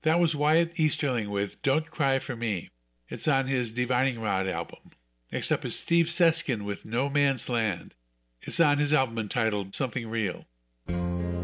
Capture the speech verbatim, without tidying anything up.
That was Wyatt Easterling with Don't Cry for Me. It's on his Divining Rod album. Next up is Steve Seskin with No Man's Land. It's on his album entitled Something Real.